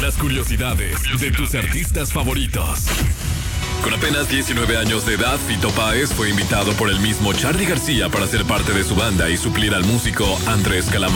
Las curiosidades de tus artistas favoritos. Con apenas 19 años de edad, Fito Páez fue invitado por el mismo Charly García para ser parte de su banda y suplir al músico Andrés Calamaro.